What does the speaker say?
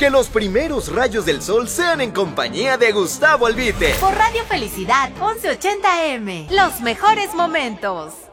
Que los primeros rayos del sol sean en compañía de Gustavo Albite. Por Radio Felicidad 1180 AM. Los mejores momentos.